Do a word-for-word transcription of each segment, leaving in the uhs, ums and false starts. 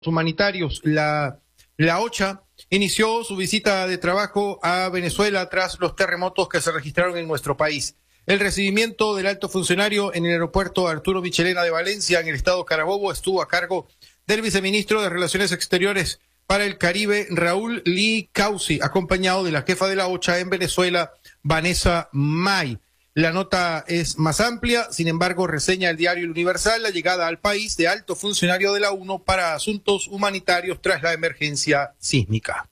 humanitarios. La, la OCHA inició su visita de trabajo a Venezuela tras los terremotos que se registraron en nuestro país. El recibimiento del alto funcionario en el aeropuerto Arturo Michelena de Valencia, en el estado Carabobo, estuvo a cargo del viceministro de Relaciones Exteriores para el Caribe, Raúl Lee Causi, acompañado de la jefa de la OCHA en Venezuela, Vanessa May. La nota es más amplia, sin embargo, reseña el diario El Universal la llegada al país de alto funcionario de la ONU para asuntos humanitarios tras la emergencia sísmica.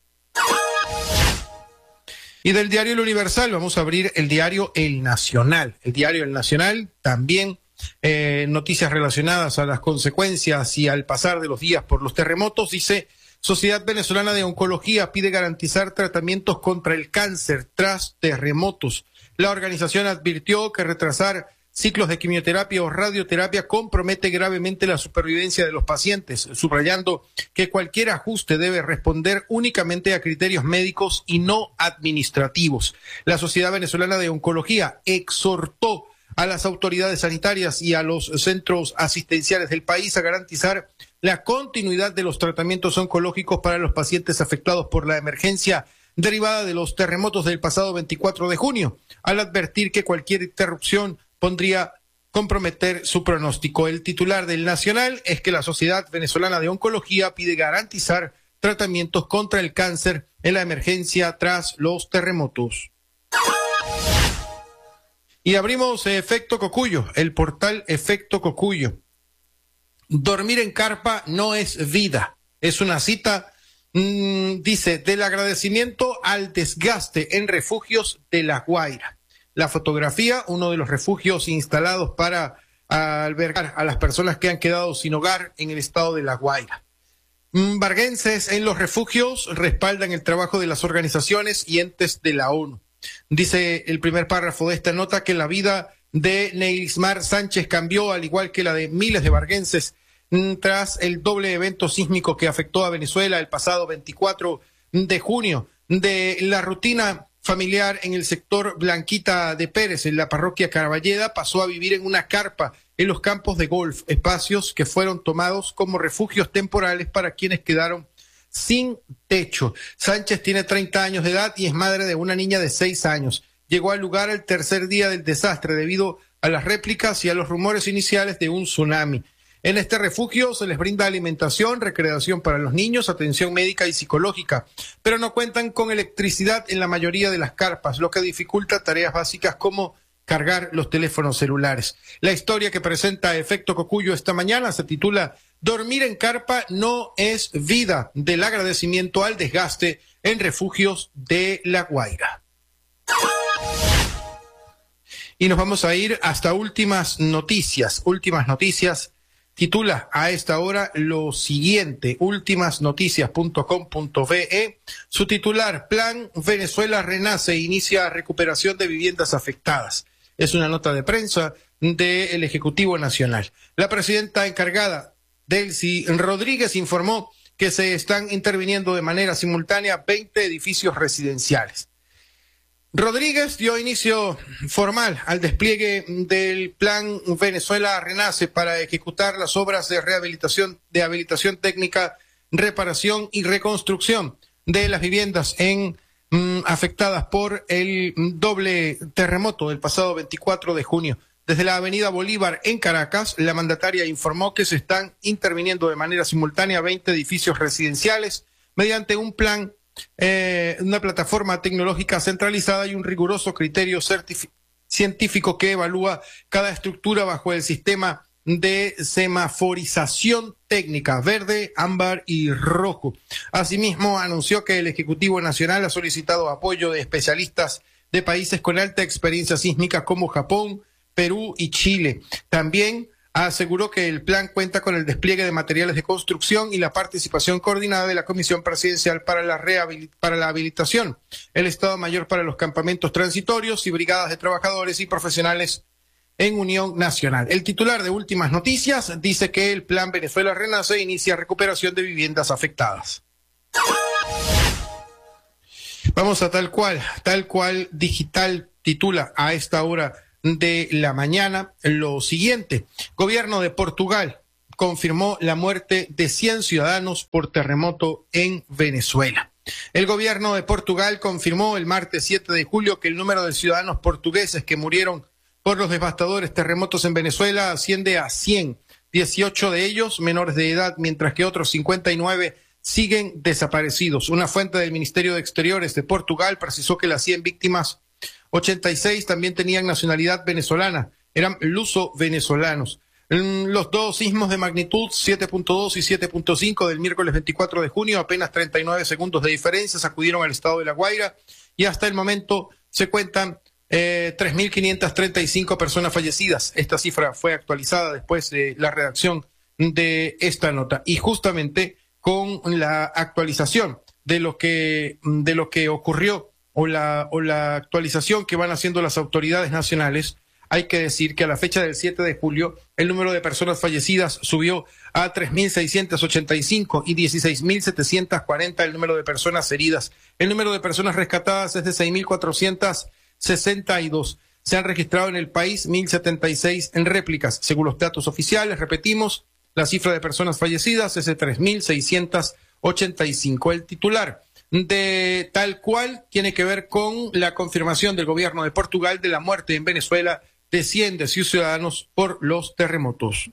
Y del diario El Universal vamos a abrir el diario El Nacional. El diario El Nacional también eh, noticias relacionadas a las consecuencias y al pasar de los días por los terremotos. Dice: Sociedad Venezolana de Oncología pide garantizar tratamientos contra el cáncer tras terremotos. La organización advirtió que retrasar ciclos de quimioterapia o radioterapia compromete gravemente la supervivencia de los pacientes, subrayando que cualquier ajuste debe responder únicamente a criterios médicos y no administrativos. La Sociedad Venezolana de Oncología exhortó a las autoridades sanitarias y a los centros asistenciales del país a garantizar la continuidad de los tratamientos oncológicos para los pacientes afectados por la emergencia derivada de los terremotos del pasado veinticuatro de junio, al advertir que cualquier interrupción podría comprometer su pronóstico. El titular del Nacional es que la Sociedad Venezolana de Oncología pide garantizar tratamientos contra el cáncer en la emergencia tras los terremotos. Y abrimos Efecto Cocuyo, el portal Efecto Cocuyo. Dormir en carpa no es vida. Es una cita, mmm, dice, del agradecimiento al desgaste en refugios de La Guaira. La fotografía, uno de los refugios instalados para albergar a las personas que han quedado sin hogar en el estado de La Guaira. Mm, Varguenses en los refugios respaldan el trabajo de las organizaciones y entes de la ONU. Dice el primer párrafo de esta nota que la vida de Neilismar Sánchez cambió, al igual que la de miles de varguenses, tras el doble evento sísmico que afectó a Venezuela el pasado veinticuatro de junio. De la rutina familiar en el sector Blanquita de Pérez, en la parroquia Caraballeda, pasó a vivir en una carpa en los campos de golf, espacios que fueron tomados como refugios temporales para quienes quedaron sin techo. Sánchez tiene treinta años de edad y es madre de una niña de seis años. Llegó al lugar el tercer día del desastre debido a las réplicas y a los rumores iniciales de un tsunami. En este refugio se les brinda alimentación, recreación para los niños, atención médica y psicológica, pero no cuentan con electricidad en la mayoría de las carpas, lo que dificulta tareas básicas como cargar los teléfonos celulares. La historia que presenta Efecto Cocuyo esta mañana se titula Dormir en carpa no es vida, del agradecimiento al desgaste en refugios de La Guaira. Y nos vamos a ir hasta últimas noticias. Últimas noticias titula a esta hora lo siguiente, ultimasnoticias punto com punto be. Su titular: Plan Venezuela Renace, inicia recuperación de viviendas afectadas. Es una nota de prensa del Ejecutivo Nacional. La presidenta encargada, Delcy Rodríguez, informó que se están interviniendo de manera simultánea veinte edificios residenciales. Rodríguez dio inicio formal al despliegue del Plan Venezuela Renace para ejecutar las obras de rehabilitación, de habilitación técnica, reparación y reconstrucción de las viviendas en mm, afectadas por el doble terremoto del pasado veinticuatro de junio. Desde la avenida Bolívar en Caracas, la mandataria informó que se están interviniendo de manera simultánea veinte edificios residenciales mediante un plan, eh, una plataforma tecnológica centralizada y un riguroso criterio científico que evalúa cada estructura bajo el sistema de semaforización técnica verde, ámbar y rojo. Asimismo, anunció que el Ejecutivo Nacional ha solicitado apoyo de especialistas de países con alta experiencia sísmica como Japón, Perú y Chile. También aseguró que el plan cuenta con el despliegue de materiales de construcción y la participación coordinada de la Comisión Presidencial para la, para la Habilitación, el Estado Mayor para los Campamentos Transitorios y brigadas de trabajadores y profesionales en Unión Nacional. El titular de Últimas Noticias dice que el Plan Venezuela Renace inicia recuperación de viviendas afectadas. Vamos a tal cual, tal cual digital titula a esta hora de la mañana lo siguiente: Gobierno de Portugal confirmó la muerte de cien ciudadanos por terremoto en Venezuela. El gobierno de Portugal confirmó el martes siete de julio que el número de ciudadanos portugueses que murieron por los devastadores terremotos en Venezuela asciende a cien, dieciocho de ellos menores de edad, mientras que otros cincuenta y nueve siguen desaparecidos. Una fuente del Ministerio de Exteriores de Portugal precisó que las cien víctimas, ochenta y seis también tenían nacionalidad venezolana, eran luso-venezolanos. Los dos sismos de magnitud siete punto dos y siete punto cinco del miércoles veinticuatro de junio, apenas treinta y nueve segundos de diferencia, sacudieron al estado de La Guaira y hasta el momento se cuentan eh, tres mil quinientas treinta y cinco personas fallecidas. Esta cifra fue actualizada después de la redacción de esta nota y justamente con la actualización de lo que, de lo que ocurrió o la, o la actualización que van haciendo las autoridades nacionales. Hay que decir que a la fecha del siete de julio, el número de personas fallecidas subió a tres mil seiscientas ochenta y cinco y dieciséis mil setecientas cuarenta el número de personas heridas. El número de personas rescatadas es de seis mil cuatrocientas sesenta y dos. Se han registrado en el país mil setenta y seis en réplicas. Según los datos oficiales, repetimos, la cifra de personas fallecidas es de tres mil seiscientas ochenta y cinco. El titular de Tal Cual tiene que ver con la confirmación del gobierno de Portugal de la muerte en Venezuela de cien de sus ciudadanos por los terremotos.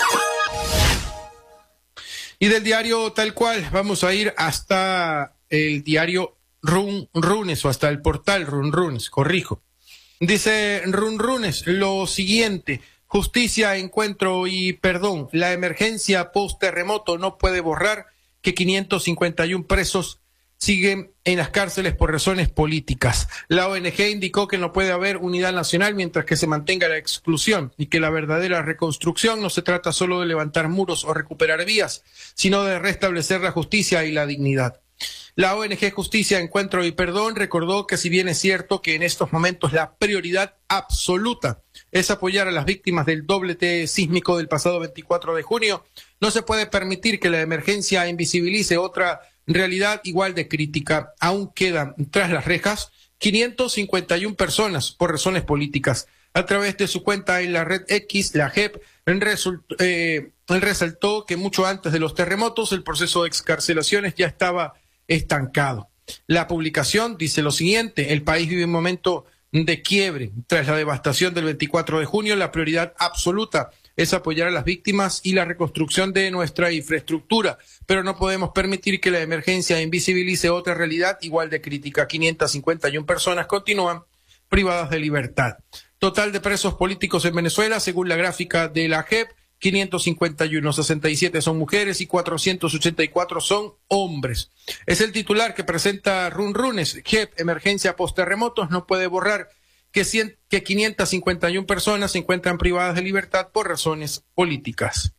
Y del diario Tal Cual vamos a ir hasta el diario Run Runes o hasta el portal Run Runes, corrijo. Dice Run Runes lo siguiente: justicia, encuentro y perdón. La emergencia post-terremoto no puede borrar que quinientos cincuenta y uno presos siguen en las cárceles por razones políticas. La O N G indicó que no puede haber unidad nacional mientras que se mantenga la exclusión y que la verdadera reconstrucción no se trata solo de levantar muros o recuperar vías, sino de restablecer la justicia y la dignidad. La O N G Justicia, Encuentro y Perdón recordó que si bien es cierto que en estos momentos la prioridad absoluta es apoyar a las víctimas del doblete sísmico del pasado veinticuatro de junio, no se puede permitir que la emergencia invisibilice otra realidad igual de crítica. Aún quedan tras las rejas quinientas cincuenta y una personas por razones políticas. A través de su cuenta en la red X, la J E P result, eh, resaltó que mucho antes de los terremotos el proceso de excarcelaciones ya estaba estancado. La publicación dice lo siguiente: el país vive un momento de quiebre. Tras la devastación del veinticuatro de junio, la prioridad absoluta es apoyar a las víctimas y la reconstrucción de nuestra infraestructura, pero no podemos permitir que la emergencia invisibilice otra realidad igual de crítica. quinientas cincuenta y una personas continúan privadas de libertad. Total de presos políticos en Venezuela, según la gráfica de la J E P, quinientos cincuenta y uno, sesenta y siete son mujeres y cuatrocientos ochenta y cuatro son hombres. Es el titular que presenta Run Runes. J E P, emergencia post-terremotos, no puede borrar que, cien, que quinientas cincuenta y una personas se encuentran privadas de libertad por razones políticas.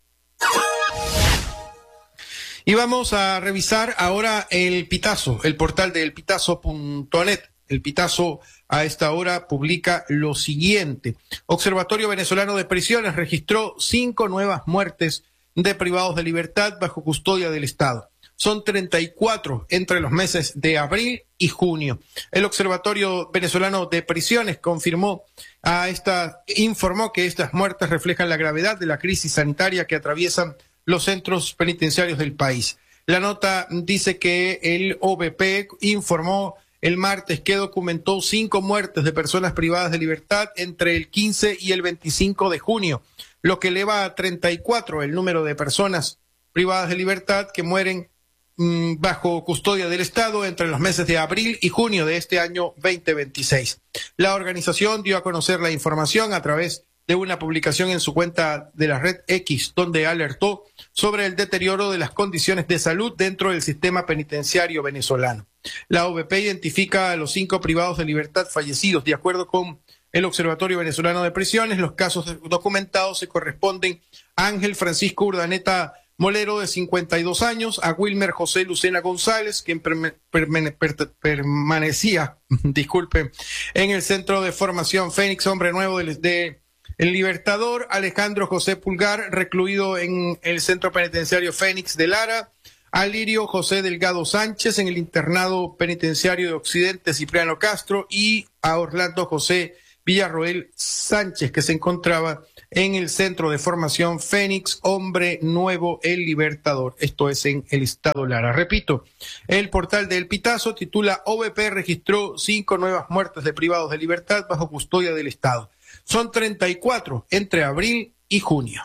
Y vamos a revisar ahora el Pitazo, el portal de elpitazo punto net. El Pitazo a esta hora publica lo siguiente: Observatorio Venezolano de Prisiones registró cinco nuevas muertes de privados de libertad bajo custodia del Estado. Son treinta y cuatro entre los meses de abril y junio. El Observatorio Venezolano de Prisiones confirmó a esta, informó que estas muertes reflejan la gravedad de la crisis sanitaria que atraviesan los centros penitenciarios del país. La nota dice que el O V P informó el martes que documentó cinco muertes de personas privadas de libertad entre el quince y el veinticinco de junio, lo que eleva a treinta y cuatro el número de personas privadas de libertad que mueren mmm, bajo custodia del Estado entre los meses de abril y junio de este año veinte veintiséis. La organización dio a conocer la información a través de una publicación en su cuenta de la red X, donde alertó sobre el deterioro de las condiciones de salud dentro del sistema penitenciario venezolano. La O V P identifica a los cinco privados de libertad fallecidos. De acuerdo con el Observatorio Venezolano de Prisiones, los casos documentados se corresponden a Ángel Francisco Urdaneta Molero, de cincuenta y dos años, a Wilmer José Lucena González, quien perme, perme, per, permanecía, disculpe, en el Centro de Formación Fénix, Hombre Nuevo de, de El Libertador, Alejandro José Pulgar, recluido en el Centro Penitenciario Fénix de Lara, a Lirio José Delgado Sánchez en el Internado Penitenciario de Occidente Cipriano Castro y a Orlando José Villarroel Sánchez, que se encontraba en el Centro de Formación Fénix Hombre Nuevo El Libertador. Esto es en el estado Lara. Repito, el portal del Pitazo titula O V P registró cinco nuevas muertes de privados de libertad bajo custodia del Estado. Son treinta y cuatro entre abril y junio.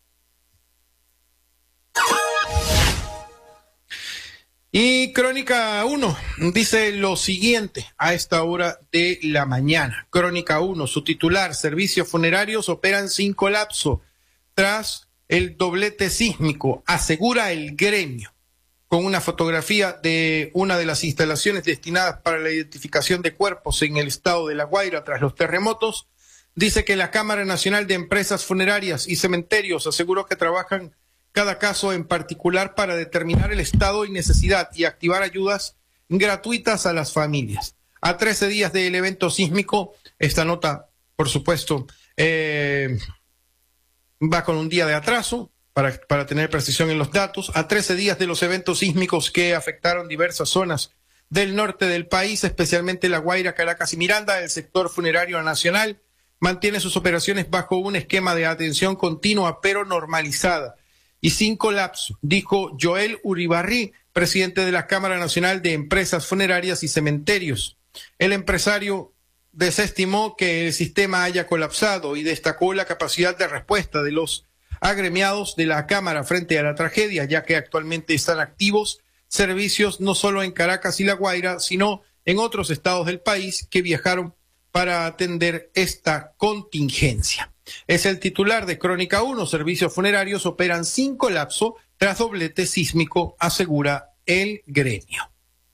Y Crónica uno dice lo siguiente a esta hora de la mañana. Crónica uno, su titular, servicios funerarios operan sin colapso tras el doblete sísmico, asegura el gremio, con una fotografía de una de las instalaciones destinadas para la identificación de cuerpos en el estado de La Guaira tras los terremotos. Dice que la Cámara Nacional de Empresas Funerarias y Cementerios aseguró que trabajan cada caso en particular para determinar el estado y necesidad y activar ayudas gratuitas a las familias. A trece días del evento sísmico, esta nota, por supuesto, eh, va con un día de atraso para, para tener precisión en los datos. A trece días de los eventos sísmicos que afectaron diversas zonas del norte del país, especialmente La Guaira, Caracas y Miranda, el sector funerario nacional mantiene sus operaciones bajo un esquema de atención continua pero normalizada y sin colapso, dijo Joel Uribarri, presidente de la Cámara Nacional de Empresas Funerarias y Cementerios. El empresario desestimó que el sistema haya colapsado y destacó la capacidad de respuesta de los agremiados de la Cámara frente a la tragedia, ya que actualmente están activos servicios no solo en Caracas y La Guaira, sino en otros estados del país que viajaron para atender esta contingencia. Es el titular de Crónica uno, servicios funerarios operan sin colapso tras doblete sísmico, asegura el gremio.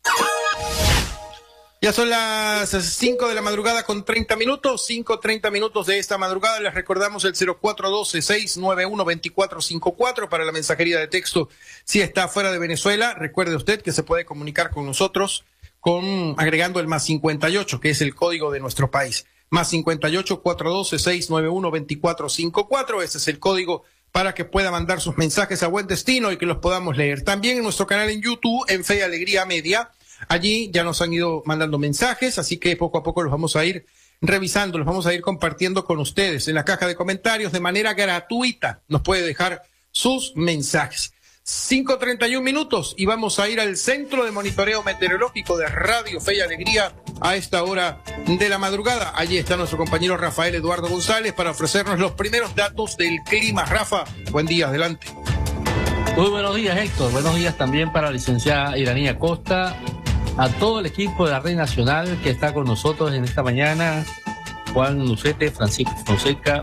Ya son las cinco de la madrugada con treinta minutos, cinco treinta minutos de esta madrugada. Les recordamos el cero cuatro uno dos, seis nueve uno, dos cuatro cinco cuatro para la mensajería de texto si está fuera de Venezuela. Recuerde usted que se puede comunicar con nosotros con agregando el más cincuenta y ocho, que es el código de nuestro país. Más cincuenta y ocho, cuatrocientos doce, seiscientos noventa y uno, veinticuatro cincuenta y cuatro. Ese es el código para que pueda mandar sus mensajes a buen destino y que los podamos leer. También en nuestro canal en YouTube, en Fe y Alegría Media. Allí ya nos han ido mandando mensajes, así que poco a poco los vamos a ir revisando, los vamos a ir compartiendo con ustedes. En la caja de comentarios, de manera gratuita, nos puede dejar sus mensajes. cinco treinta y un minutos y vamos a ir al Centro de Monitoreo Meteorológico de Radio Fe y Alegría a esta hora de la madrugada. Allí está nuestro compañero Rafael Eduardo González para ofrecernos los primeros datos del clima. Rafa, buen día, adelante. Muy buenos días, Héctor. Buenos días también para la licenciada Iranía Costa, a todo el equipo de la Red Nacional que está con nosotros en esta mañana, Juan Lucete, Francisco Fonseca.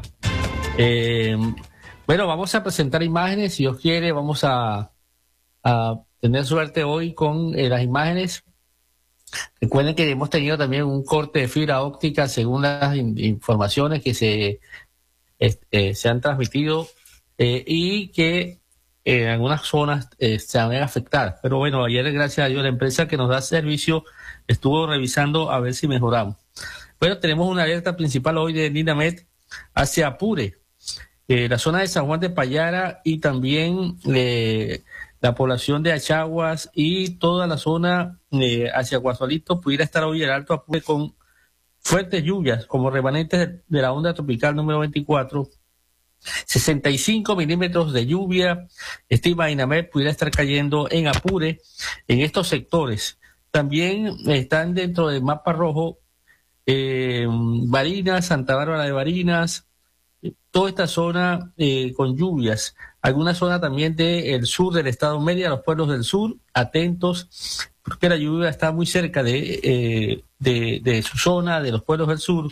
Eh, bueno, vamos a presentar imágenes, si Dios quiere, vamos a, a tener suerte hoy con eh, las imágenes. Recuerden que hemos tenido también un corte de fibra óptica según las in, informaciones que se, eh, se han transmitido eh, y que en algunas zonas eh, se van a afectar. Pero bueno, ayer, gracias a Dios, la empresa que nos da servicio estuvo revisando a ver si mejoramos. Bueno, tenemos una alerta principal hoy de Dinamet hacia Apure, eh, la zona de San Juan de Payara y también eh, la población de Achaguas y toda la zona eh, hacia Guazualito pudiera estar hoy el Alto Apure con fuertes lluvias como remanentes de, de la onda tropical número veinticuatro. sesenta y cinco milímetros de lluvia, estima Dinamet, pudiera estar cayendo en Apure, en estos sectores. También están dentro del mapa rojo eh, Barinas, Santa Bárbara de Barinas, toda esta zona eh, con lluvias. Alguna zona también del sur del estado Mérida, los pueblos del sur, atentos, porque la lluvia está muy cerca de, eh, de, de su zona, de los pueblos del sur,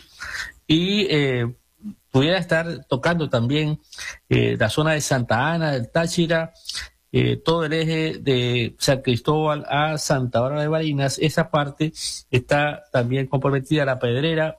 y eh, pudiera estar tocando también eh, la zona de Santa Ana, del Táchira, eh, todo el eje de San Cristóbal a Santa Bárbara de Barinas. Esa parte está también comprometida, la Pedrera,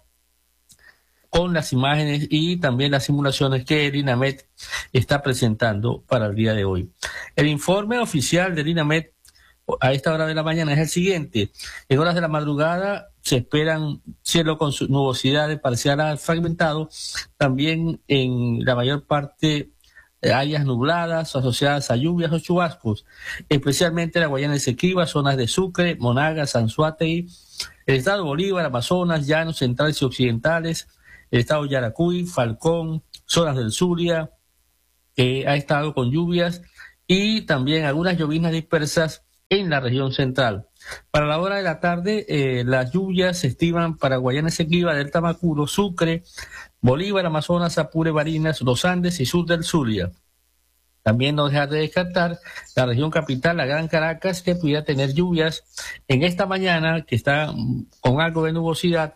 con las imágenes y también las simulaciones que Dinamet está presentando para el día de hoy. El informe oficial de Dinamet a esta hora de la mañana es el siguiente. En horas de la madrugada se esperan cielo con nubosidades parcial a fragmentado, también en la mayor parte eh, áreas nubladas asociadas a lluvias o chubascos, especialmente la Guayana Esequiba, zonas de Sucre, Monagas, Anzoátegui, el estado de Bolívar, Amazonas, llanos centrales y occidentales, el estado Yaracuy, Falcón, zonas del Zulia, que ha estado con lluvias y también algunas lloviznas dispersas en la región central. Para la hora de la tarde, eh, las lluvias se estiman para Guayana Esequiba, Delta Macuro, Sucre, Bolívar, Amazonas, Apure, Barinas, Los Andes y sur del Zulia. También no dejar de descartar la región capital, la Gran Caracas, que pudiera tener lluvias en esta mañana, que está con algo de nubosidad,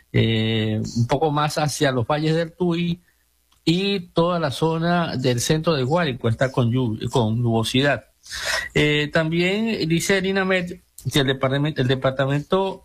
eh, un poco más hacia los valles del Tuy, y toda la zona del centro de Guárico está con, lluvia, con nubosidad. Eh, también dice el INAMED que el departamento, el departamento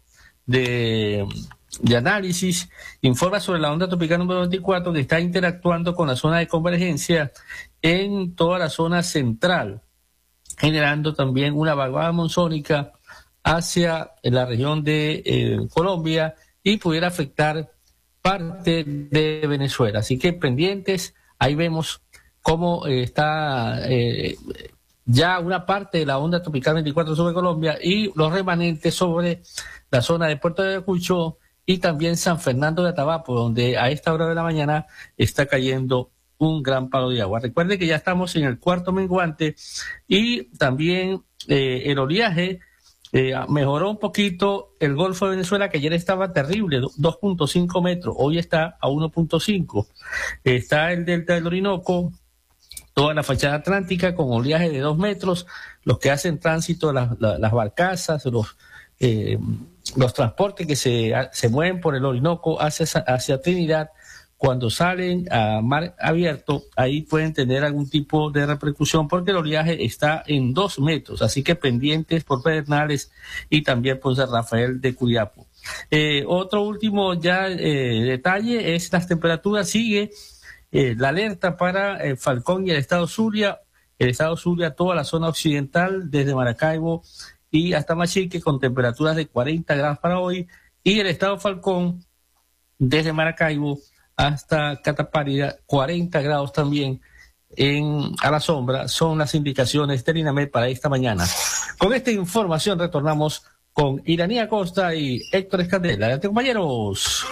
de, de análisis informa sobre la onda tropical número veinticuatro, que está interactuando con la zona de convergencia en toda la zona central, generando también una vaguada monzónica hacia la región de eh, Colombia y pudiera afectar parte de Venezuela. Así que pendientes, ahí vemos cómo eh, está eh, ya una parte de la onda tropical veinticuatro sobre Colombia y los remanentes sobre la zona de Puerto de Ayacucho y también San Fernando de Atabapo, donde a esta hora de la mañana está cayendo un gran palo de agua. Recuerde que ya estamos en el cuarto menguante y también eh, el oleaje Eh, mejoró un poquito el Golfo de Venezuela, que ayer estaba terrible, dos punto cinco metros, hoy está a uno punto cinco. Está el delta del Orinoco, toda la fachada atlántica con oleaje de dos metros, los que hacen tránsito, las, las, las barcazas, los, eh, los transportes que se, se mueven por el Orinoco hacia, hacia Trinidad, cuando salen a mar abierto, ahí pueden tener algún tipo de repercusión porque el oleaje está en dos metros, así que pendientes por Pedernales y también por San Rafael de Curiapo. Eh, otro último ya eh, detalle es las temperaturas, sigue eh, la alerta para eh, Falcón y el estado Zulia, el estado Zulia, toda la zona occidental, desde Maracaibo y hasta Machique, con temperaturas de cuarenta grados para hoy, y el estado Falcón, desde Maracaibo hasta Catapárida, cuarenta grados también en, a la sombra, son las indicaciones del INAMED para esta mañana. Con esta información retornamos con Iranía Costa y Héctor Escandela. Adelante, compañeros.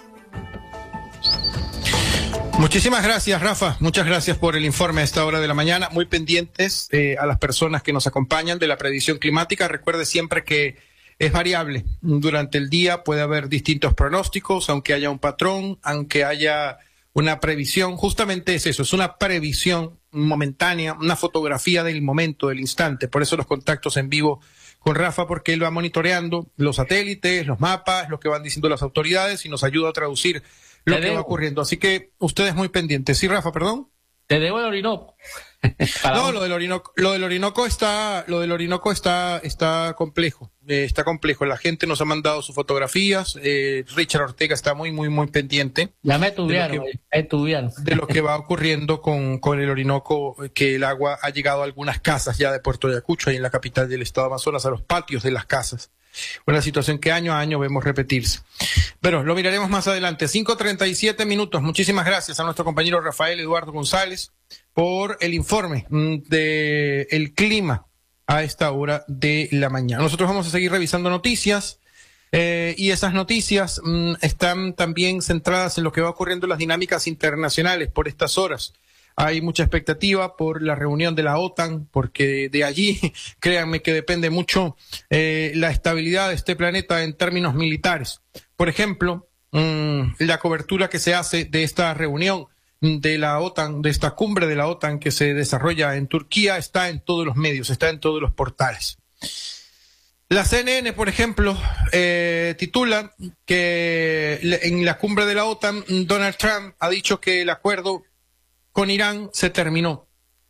Muchísimas gracias, Rafa. Muchas gracias por el informe a esta hora de la mañana. Muy pendientes eh, a las personas que nos acompañan de la predicción climática. Recuerde siempre que es variable. Durante el día puede haber distintos pronósticos, aunque haya un patrón, aunque haya una previsión. Justamente es eso, es una previsión momentánea, una fotografía del momento, del instante. Por eso los contactos en vivo con Rafa, porque él va monitoreando los satélites, los mapas, lo que van diciendo las autoridades y nos ayuda a traducir lo que va ocurriendo. Así que ustedes muy pendientes. Sí, Rafa, perdón. Te debo el Orinoco. No, lo del Orinoco, lo del Orinoco está, lo del Orinoco está, está complejo, eh, está complejo. La gente nos ha mandado sus fotografías. Eh, Richard Ortega está muy, muy, muy pendiente. Ya me tuvieron, me tuvieron. De lo que va ocurriendo con, con el Orinoco, que el agua ha llegado a algunas casas ya de Puerto Ayacucho, ahí en la capital del estado de Amazonas, a los patios de las casas. Una situación que año a año vemos repetirse. Pero lo miraremos más adelante. cinco treinta y siete minutos. Muchísimas gracias a nuestro compañero Rafael Eduardo González por el informe de el clima a esta hora de la mañana. Nosotros vamos a seguir revisando noticias eh, y esas noticias mmm, están también centradas en lo que va ocurriendo en las dinámicas internacionales por estas horas. Hay mucha expectativa por la reunión de la OTAN, porque de allí, créanme que depende mucho eh, la estabilidad de este planeta en términos militares. Por ejemplo, mmm, la cobertura que se hace de esta reunión de la OTAN, de esta cumbre de la OTAN que se desarrolla en Turquía, está en todos los medios, está en todos los portales. La C N N, por ejemplo, eh, titula que en la cumbre de la OTAN, Donald Trump ha dicho que el acuerdo con Irán se terminó.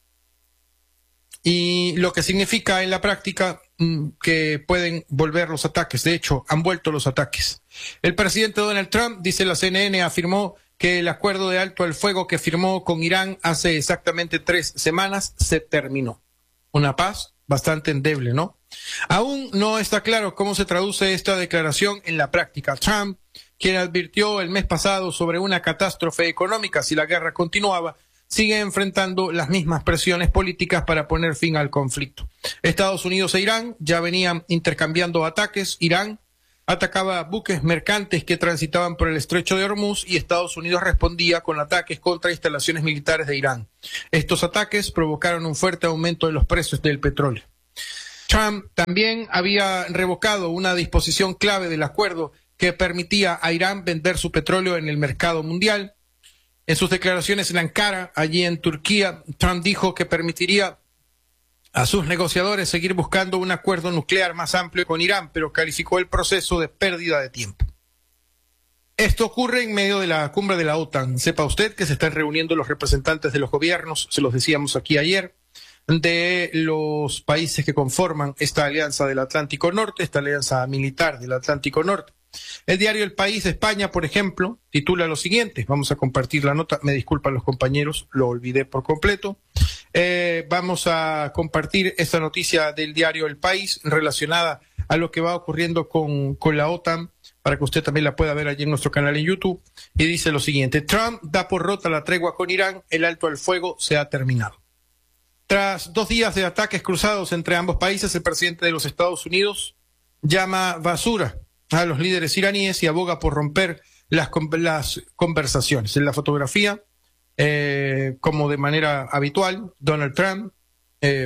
Y lo que significa en la práctica mmm, que pueden volver los ataques. De hecho, han vuelto los ataques. El presidente Donald Trump, dice la C N N, afirmó que el acuerdo de alto al fuego que firmó con Irán hace exactamente tres semanas se terminó. Una paz bastante endeble, ¿no? Aún no está claro cómo se traduce esta declaración en la práctica. Trump, quien advirtió el mes pasado sobre una catástrofe económica si la guerra continuaba, sigue enfrentando las mismas presiones políticas para poner fin al conflicto. Estados Unidos e Irán ya venían intercambiando ataques. Irán atacaba buques mercantes que transitaban por el estrecho de Hormuz y Estados Unidos respondía con ataques contra instalaciones militares de Irán. Estos ataques provocaron un fuerte aumento de los precios del petróleo. Trump también había revocado una disposición clave del acuerdo que permitía a Irán vender su petróleo en el mercado mundial. En sus declaraciones en Ankara, allí en Turquía, Trump dijo que permitiría a sus negociadores seguir buscando un acuerdo nuclear más amplio con Irán, pero calificó el proceso de pérdida de tiempo. Esto ocurre en medio de la cumbre de la OTAN. Sepa usted que se están reuniendo los representantes de los gobiernos, se los decíamos aquí ayer, de los países que conforman esta alianza del Atlántico Norte, esta alianza militar del Atlántico Norte. El diario El País de España, por ejemplo, titula lo siguiente, vamos a compartir la nota, me disculpan los compañeros, lo olvidé por completo. Eh, vamos a compartir esta noticia del diario El País relacionada a lo que va ocurriendo con, con la OTAN, para que usted también la pueda ver allí en nuestro canal en YouTube, y dice lo siguiente: Trump da por rota la tregua con Irán, el alto al fuego se ha terminado. Tras dos días de ataques cruzados entre ambos países, el presidente de los Estados Unidos llama basura a los líderes iraníes y aboga por romper las, las conversaciones. En la fotografía, eh, como de manera habitual, Donald Trump eh,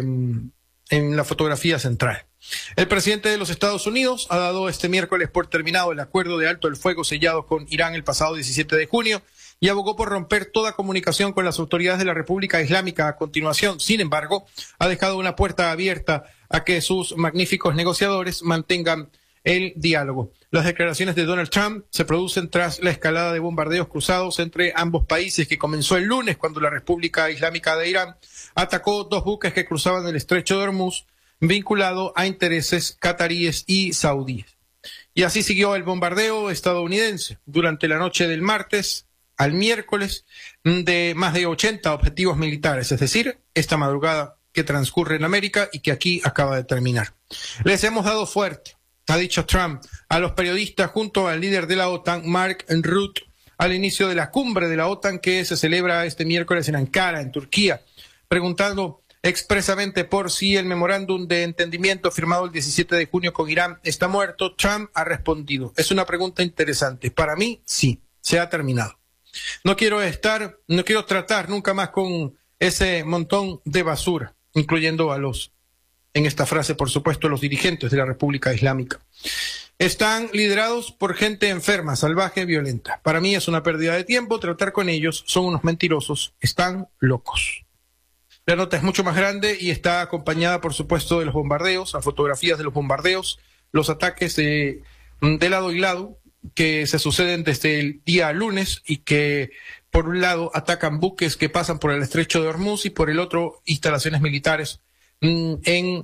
en la fotografía central. El presidente de los Estados Unidos ha dado este miércoles por terminado el acuerdo de alto el fuego sellado con Irán el pasado diecisiete de junio y abogó por romper toda comunicación con las autoridades de la República Islámica a continuación. Sin embargo, ha dejado una puerta abierta a que sus magníficos negociadores mantengan el diálogo. Las declaraciones de Donald Trump se producen tras la escalada de bombardeos cruzados entre ambos países que comenzó el lunes cuando la República Islámica de Irán atacó dos buques que cruzaban el estrecho de Hormuz vinculado a intereses cataríes y saudíes. Y así siguió el bombardeo estadounidense durante la noche del martes al miércoles de más de ochenta objetivos militares, es decir, esta madrugada que transcurre en América y que aquí acaba de terminar. Les hemos dado fuerte, ha dicho Trump a los periodistas junto al líder de la OTAN, Mark Rutte, al inicio de la cumbre de la OTAN que se celebra este miércoles en Ankara, en Turquía, preguntando expresamente por si el memorándum de entendimiento firmado el diecisiete de junio con Irán está muerto. Trump ha respondido: es una pregunta interesante. Para mí, sí, se ha terminado. No quiero estar, no quiero tratar nunca más con ese montón de basura, incluyendo a los, en esta frase, por supuesto, los dirigentes de la República Islámica. Están liderados por gente enferma, salvaje, violenta. Para mí es una pérdida de tiempo tratar con ellos, son unos mentirosos, están locos. La nota es mucho más grande y está acompañada, por supuesto, de los bombardeos, a fotografías de los bombardeos, los ataques de, de lado y lado, que se suceden desde el día lunes y que, por un lado, atacan buques que pasan por el estrecho de Hormuz y, por el otro, instalaciones militares mm, en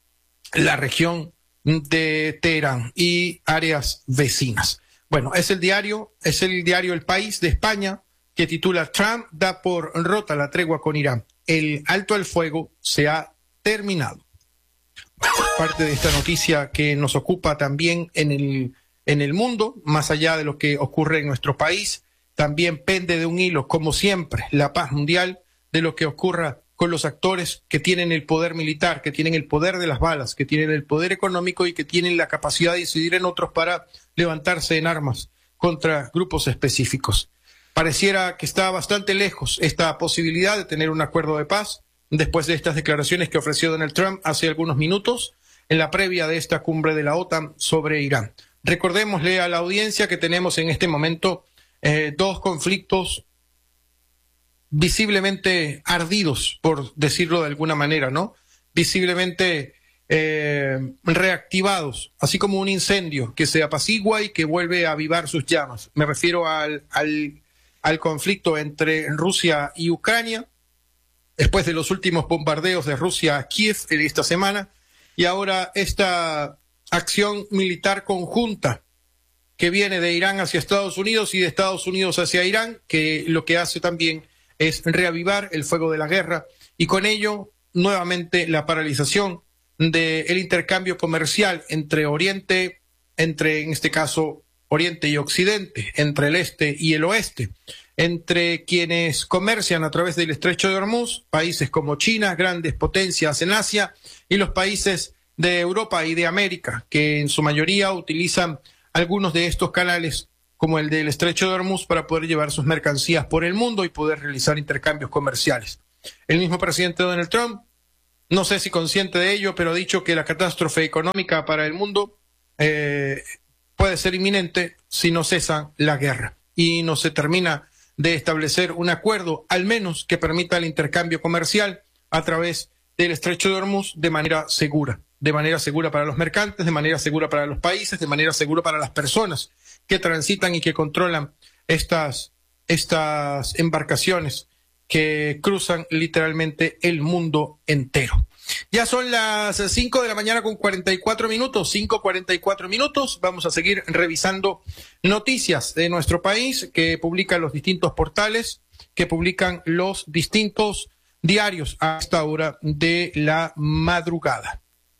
la región de Teherán y áreas vecinas. Bueno, es el diario, es el diario El País de España, que titula: Trump da por rota la tregua con Irán. El alto al fuego se ha terminado. Parte de esta noticia que nos ocupa también en el, en el mundo, más allá de lo que ocurre en nuestro país, también pende de un hilo, como siempre, la paz mundial, de lo que ocurra con los actores que tienen el poder militar, que tienen el poder de las balas, que tienen el poder económico y que tienen la capacidad de incidir en otros para levantarse en armas contra grupos específicos. Pareciera que está bastante lejos esta posibilidad de tener un acuerdo de paz después de estas declaraciones que ofreció Donald Trump hace algunos minutos en la previa de esta cumbre de la OTAN sobre Irán. Recordémosle a la audiencia que tenemos en este momento eh, dos conflictos visiblemente ardidos, por decirlo de alguna manera, ¿no? Visiblemente eh, reactivados, así como un incendio que se apacigua y que vuelve a avivar sus llamas. Me refiero al, al al conflicto entre Rusia y Ucrania, después de los últimos bombardeos de Rusia a Kiev esta semana, y ahora esta acción militar conjunta que viene de Irán hacia Estados Unidos y de Estados Unidos hacia Irán, que lo que hace también es reavivar el fuego de la guerra y con ello nuevamente la paralización del intercambio comercial entre Oriente, entre en este caso Oriente y Occidente, entre el este y el oeste, entre quienes comercian a través del estrecho de Hormuz, países como China, grandes potencias en Asia, y los países de Europa y de América, que en su mayoría utilizan algunos de estos canales, como el del Estrecho de Hormuz, para poder llevar sus mercancías por el mundo y poder realizar intercambios comerciales. El mismo presidente Donald Trump, no sé si consciente de ello, pero ha dicho que la catástrofe económica para el mundo eh, puede ser inminente si no cesa la guerra y no se termina de establecer un acuerdo, al menos que permita el intercambio comercial a través del Estrecho de Hormuz de manera segura, de manera segura para los mercantes, de manera segura para los países, de manera segura para las personas que transitan y que controlan estas, estas embarcaciones que cruzan literalmente el mundo entero. Ya son las cinco de la mañana con cuarenta y cuatro minutos, cinco cuarenta y cuatro minutos. Vamos a seguir revisando noticias de nuestro país que publican los distintos portales, que publican los distintos diarios a esta hora de la madrugada.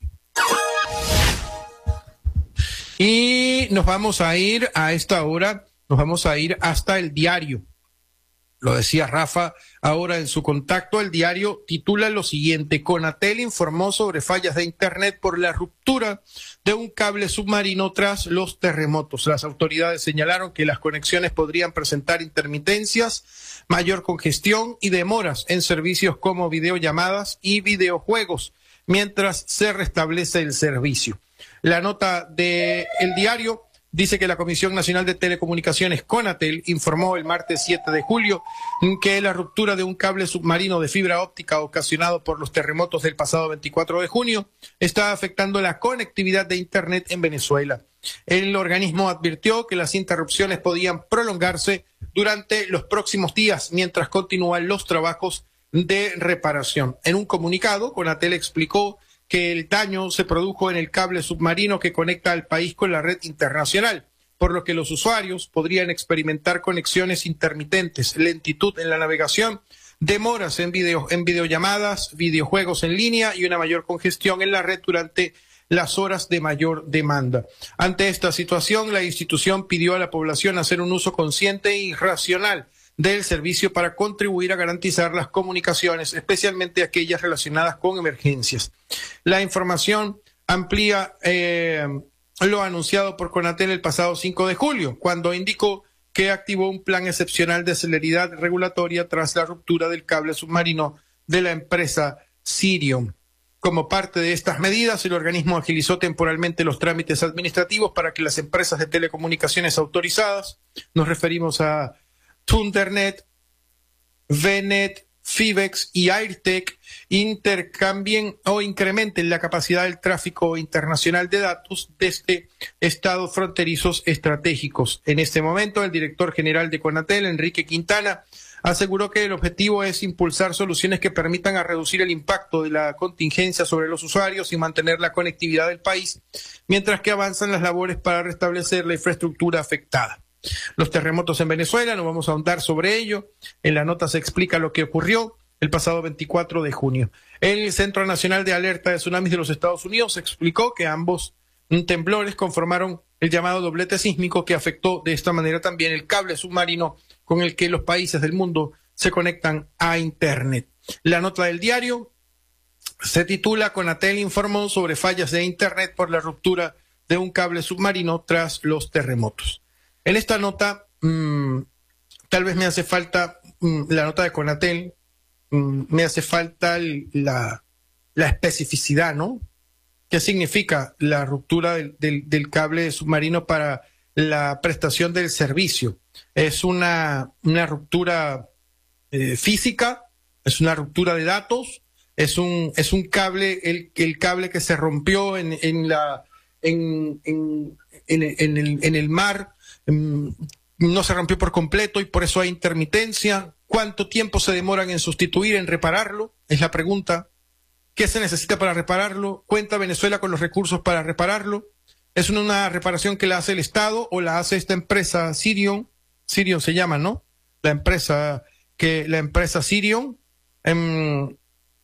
Y nos vamos a ir a esta hora, nos vamos a ir hasta el diario. Lo decía Rafa ahora en su contacto. El diario titula lo siguiente: Conatel informó sobre fallas de internet por la ruptura de un cable submarino tras los terremotos. Las autoridades señalaron que las conexiones podrían presentar intermitencias, mayor congestión y demoras en servicios como videollamadas y videojuegos mientras se restablece el servicio. La nota del diario dice que la Comisión Nacional de Telecomunicaciones, Conatel, informó el martes siete de julio que la ruptura de un cable submarino de fibra óptica ocasionado por los terremotos del pasado veinticuatro de junio está afectando la conectividad de Internet en Venezuela. El organismo advirtió que las interrupciones podían prolongarse durante los próximos días mientras continúan los trabajos de reparación. En un comunicado, Conatel explicó que el daño se produjo en el cable submarino que conecta al país con la red internacional, por lo que los usuarios podrían experimentar conexiones intermitentes, lentitud en la navegación, demoras en, video, en videollamadas, videojuegos en línea y una mayor congestión en la red durante las horas de mayor demanda. Ante esta situación, la institución pidió a la población hacer un uso consciente y racional del servicio para contribuir a garantizar las comunicaciones, especialmente aquellas relacionadas con emergencias. La información amplía eh, lo anunciado por Conatel el pasado cinco de julio, cuando indicó que activó un plan excepcional de celeridad regulatoria tras la ruptura del cable submarino de la empresa Sirion. Como parte de estas medidas, el organismo agilizó temporalmente los trámites administrativos para que las empresas de telecomunicaciones autorizadas, nos referimos a Thundernet, VNet, Fibex y Airtec, intercambien o incrementen la capacidad del tráfico internacional de datos desde estados fronterizos estratégicos. En este momento, el director general de Conatel, Enrique Quintana, aseguró que el objetivo es impulsar soluciones que permitan a reducir el impacto de la contingencia sobre los usuarios y mantener la conectividad del país, mientras que avanzan las labores para restablecer la infraestructura afectada. Los terremotos en Venezuela, no vamos a ahondar sobre ello. En la nota se explica lo que ocurrió el pasado veinticuatro de junio. El Centro Nacional de Alerta de Tsunamis de los Estados Unidos explicó que ambos temblores conformaron el llamado doblete sísmico que afectó de esta manera también el cable submarino con el que los países del mundo se conectan a Internet. La nota del diario se titula: Conatel informó sobre fallas de Internet por la ruptura de un cable submarino tras los terremotos. En esta nota, mmm, tal vez me hace falta, mmm, la nota de Conatel, mmm, me hace falta el, la, la especificidad, ¿no? ¿Qué significa la ruptura del, del, del cable submarino para la prestación del servicio? ¿Es una, una ruptura eh, física? ¿Es una ruptura de datos? ¿Es un, es un cable, el, el cable que se rompió en, en, la, en, en, en, en, el, en el mar? No se rompió por completo y por eso hay intermitencia. ¿Cuánto tiempo se demoran en sustituir, en repararlo? Es la pregunta. ¿Qué se necesita para repararlo? ¿Cuenta Venezuela con los recursos para repararlo? ¿Es una reparación que la hace el Estado o la hace esta empresa Sirion? Sirion se llama, ¿no? La empresa que la empresa Sirion. ¿Cuál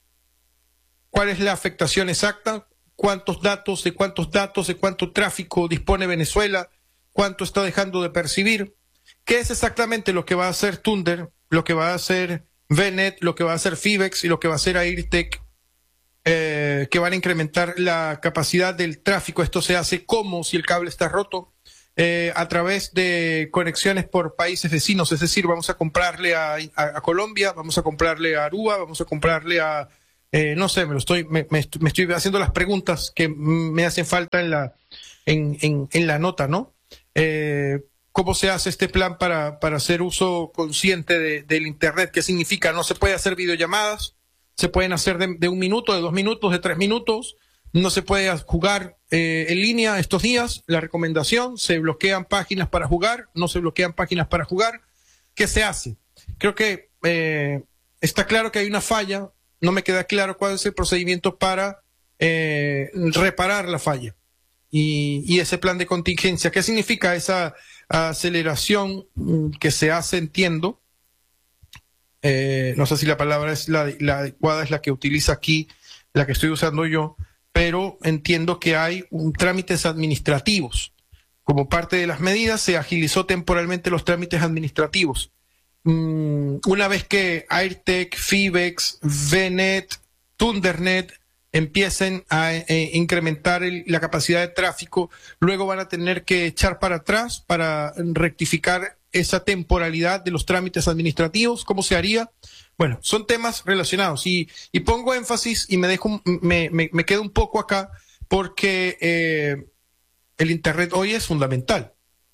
es la afectación exacta? ¿Cuántos datos, de cuántos datos, de cuánto tráfico dispone Venezuela? ¿Cuánto está dejando de percibir? ¿Qué es exactamente lo que va a hacer Thunder, lo que va a hacer VNet, lo que va a hacer Fibex y lo que va a hacer Airtec, eh, que van a incrementar la capacidad del tráfico? Esto se hace como si el cable está roto. eh, a través de conexiones por países vecinos, es decir, vamos a comprarle a, a, a Colombia, vamos a comprarle a Aruba, vamos a comprarle a, eh, no sé, me lo estoy, me, me, me estoy haciendo las preguntas que me hacen falta en la, en, en, en la nota, ¿no? Eh, ¿Cómo se hace este plan para, para hacer uso consciente de, del Internet? ¿Qué significa? No se puede hacer videollamadas, se pueden hacer de, de un minuto, de dos minutos, de tres minutos. No se puede jugar eh, en línea estos días. La recomendación, se bloquean páginas para jugar, no se bloquean páginas para jugar. ¿Qué se hace? Creo que eh, está claro que hay una falla. No me queda claro cuál es el procedimiento para eh, reparar la falla. Y, y ese plan de contingencia, ¿qué significa esa aceleración que se hace? Entiendo. Eh, no sé si la palabra es la, la adecuada, es la que utiliza aquí, la que estoy usando yo. Pero entiendo que hay un, trámites administrativos. Como parte de las medidas, se agilizó temporalmente los trámites administrativos. Mm, una vez que Airtec, Fibex, Venet, Thundernet empiecen a eh, incrementar el, la capacidad de tráfico, luego van a tener que echar para atrás para rectificar esa temporalidad de los trámites administrativos. ¿Cómo se haría? Bueno, son temas relacionados y, y pongo énfasis y me dejo, me, me, me quedo un poco acá porque eh, el Internet hoy es fundamental.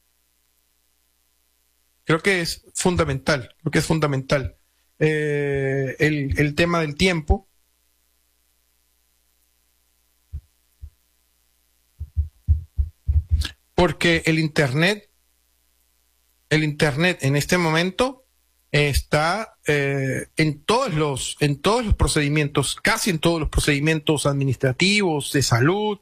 Creo que es fundamental, creo que es fundamental. Eh, el, el tema del tiempo. Porque el Internet, el Internet en este momento está eh, en todos los en todos los procedimientos, casi en todos los procedimientos administrativos, de salud,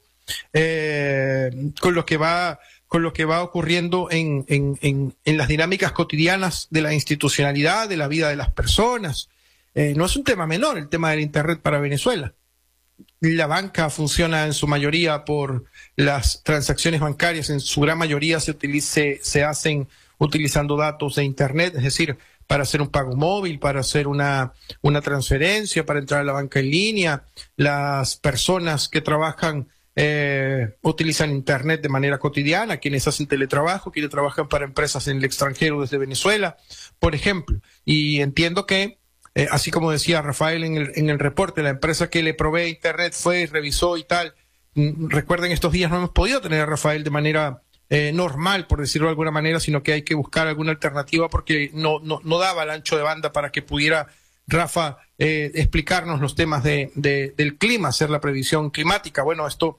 eh, con lo que va con lo que va ocurriendo en, en, en, en las dinámicas cotidianas de la institucionalidad, de la vida de las personas. Eh, no es un tema menor el tema del Internet para Venezuela. La banca funciona en su mayoría por las transacciones bancarias, en su gran mayoría se utilice, se hacen utilizando datos de Internet, es decir, para hacer un pago móvil, para hacer una, una transferencia, para entrar a la banca en línea. Las personas que trabajan eh, utilizan Internet de manera cotidiana, quienes hacen teletrabajo, quienes trabajan para empresas en el extranjero desde Venezuela, por ejemplo. Y entiendo que, eh, así como decía Rafael en el, en el reporte, la empresa que le provee Internet fue, revisó y tal. Recuerden, estos días no hemos podido tener a Rafael de manera Eh, normal, por decirlo de alguna manera, sino que hay que buscar alguna alternativa porque no, no, no daba el ancho de banda para que pudiera Rafa eh, explicarnos los temas de, de, del clima, hacer la previsión climática. Bueno, esto,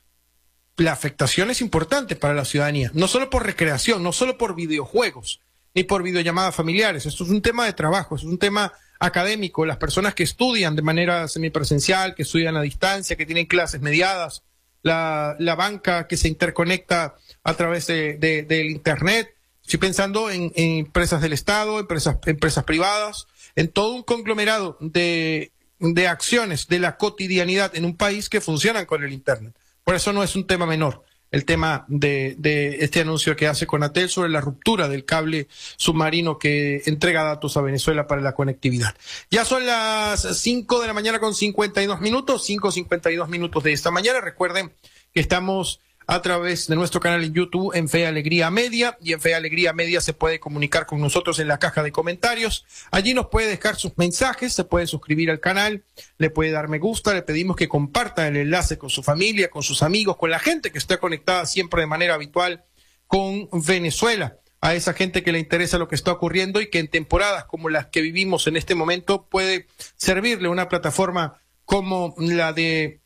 la afectación es importante para la ciudadanía, no solo por recreación, no solo por videojuegos, ni por videollamadas familiares. Esto es un tema de trabajo, es un tema académico. Las personas que estudian de manera semipresencial, que estudian a distancia, que tienen clases mediadas, la, la banca que se interconecta a través de, de, del Internet. Estoy pensando en, en empresas del Estado, empresas, empresas privadas, en todo un conglomerado de, de acciones de la cotidianidad en un país que funcionan con el Internet. Por eso no es un tema menor el tema de, de este anuncio que hace Conatel sobre la ruptura del cable submarino que entrega datos a Venezuela para la conectividad. Ya son las cinco de la mañana con cincuenta y dos minutos, cinco cincuenta y dos minutos de esta mañana. Recuerden que estamos a través de nuestro canal en YouTube en Fe y Alegría Media, y en Fe y Alegría Media se puede comunicar con nosotros en la caja de comentarios. Allí nos puede dejar sus mensajes, se puede suscribir al canal, le puede dar me gusta, le pedimos que comparta el enlace con su familia, con sus amigos, con la gente que está conectada siempre de manera habitual con Venezuela, a esa gente que le interesa lo que está ocurriendo y que en temporadas como las que vivimos en este momento puede servirle una plataforma como la de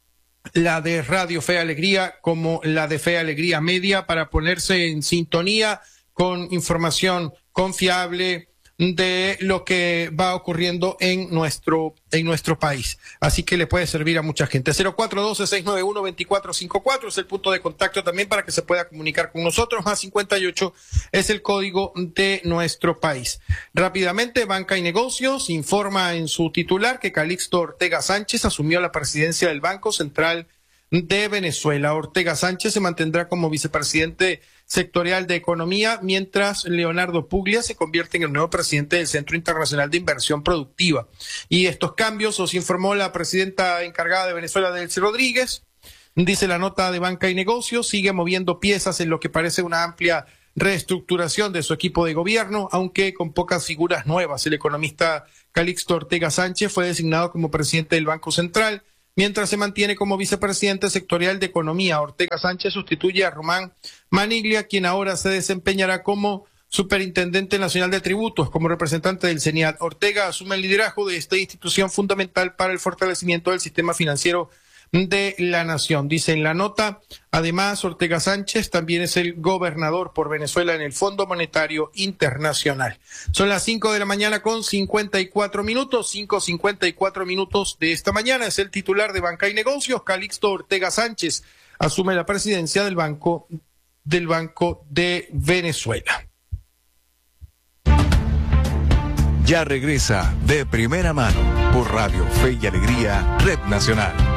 la de Radio Fe y Alegría, como la de Fe y Alegría Media, para ponerse en sintonía con información confiable de lo que va ocurriendo en nuestro en nuestro país. Así que le puede servir a mucha gente. cero cuatro uno dos, seis nueve uno, dos cuatro cinco cuatro es el punto de contacto también para que se pueda comunicar con nosotros. Más cincuenta y ocho es el código de nuestro país. Rápidamente, Banca y Negocios informa en su titular que Calixto Ortega Sánchez asumió la presidencia del Banco Central de Venezuela. Ortega Sánchez se mantendrá como vicepresidente sectorial de Economía, mientras Leonardo Puglia se convierte en el nuevo presidente del Centro Internacional de Inversión Productiva. Y estos cambios los informó la presidenta encargada de Venezuela, Delcy Rodríguez, Dice la nota de Banca y Negocios, sigue moviendo piezas en lo que parece una amplia reestructuración de su equipo de gobierno, aunque con pocas figuras nuevas. El economista Calixto Ortega Sánchez fue designado como presidente del Banco Central, mientras se mantiene como vicepresidente sectorial de Economía. Ortega Sánchez sustituye a Román Maniglia, quien ahora se desempeñará como Superintendente Nacional de Tributos, como representante del CENIAT. Ortega asume el liderazgo de esta institución fundamental para el fortalecimiento del sistema financiero de la nación. Dice en la nota, además, Ortega Sánchez también es el gobernador por Venezuela en el Fondo Monetario Internacional. Son las cinco de la mañana con cincuenta y cuatro minutos, cinco cincuenta y cuatro minutos de esta mañana. Es el titular de Banca y Negocios, Calixto Ortega Sánchez, asume la presidencia del Banco, del Banco de Venezuela. Ya regresa De Primera Mano por Radio Fe y Alegría, Red Nacional.